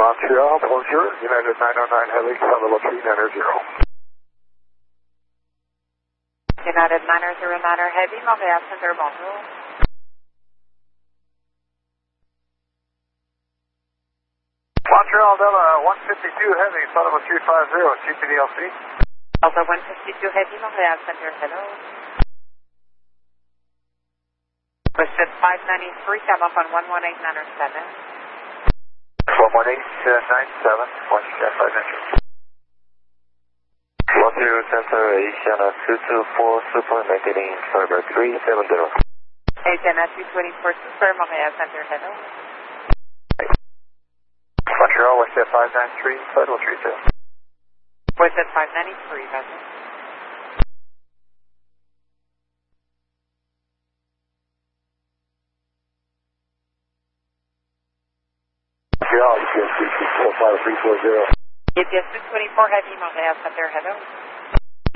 Montreal, bonjour, United 909 Heavy, level 390. United 909 Heavy, Montreal Center, bonjour. Montreal, Delta 152 Heavy, level 350, CPDLC. Delta 152 Heavy, Montreal Center, hello. Westjet 593, come up on 11897. 11897, Westjet 593. Longitude Center, Asiana 224, Super, maintaining Fiber 370. Asiana 224, Super, Montreal Center, hello. Montreal, Westjet 593, level 32. Westjet 593, vessel. Montreal, EPS 224, 5340. EPS 224 Heavy, Montreal Center, hello.